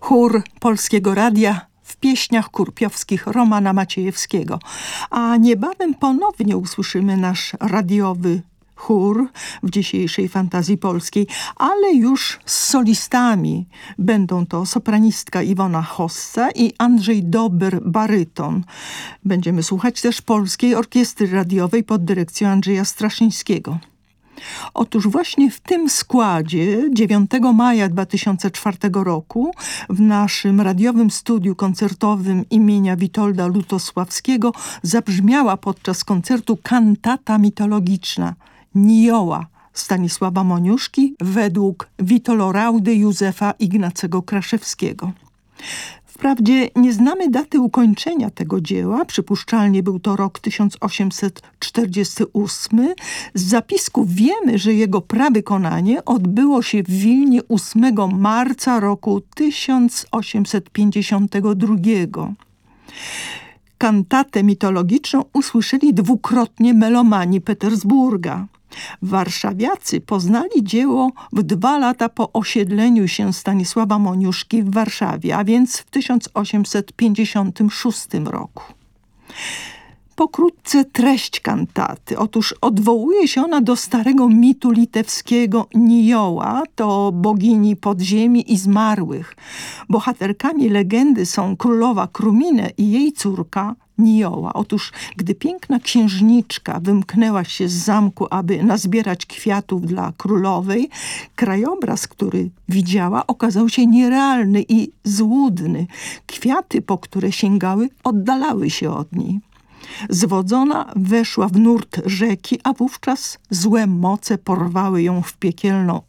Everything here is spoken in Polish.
chór Polskiego Radia w pieśniach kurpiowskich Romana Maciejewskiego. A niebawem ponownie usłyszymy nasz radiowy chór w dzisiejszej Fantazji Polskiej, ale już z solistami. Będą to sopranistka Iwona Hossa i Andrzej Dober, baryton. Będziemy słuchać też Polskiej Orkiestry Radiowej pod dyrekcją Andrzeja Straszyńskiego. Otóż właśnie w tym składzie 9 maja 2004 roku w naszym radiowym studiu koncertowym imienia Witolda Lutosławskiego zabrzmiała podczas koncertu kantata mitologiczna Nioła Stanisława Moniuszki według Witoloraudy Józefa Ignacego Kraszewskiego. Wprawdzie nie znamy daty ukończenia tego dzieła, przypuszczalnie był to rok 1848. Z zapisków wiemy, że jego prawykonanie odbyło się w Wilnie 8 marca roku 1852. Kantatę mitologiczną usłyszeli dwukrotnie melomani Petersburga. Warszawiacy poznali dzieło w 2 lata po osiedleniu się Stanisława Moniuszki w Warszawie, a więc w 1856 roku. Pokrótce treść kantaty. Otóż odwołuje się ona do starego mitu litewskiego Nioła, to bogini podziemi i zmarłych. Bohaterkami legendy są królowa Kruminę i jej córka Nioła. Otóż, gdy piękna księżniczka wymknęła się z zamku, aby nazbierać kwiatów dla królowej, krajobraz, który widziała, okazał się nierealny i złudny. Kwiaty, po które sięgały, oddalały się od niej. Zwodzona weszła w nurt rzeki, a wówczas złe moce porwały ją w piekielną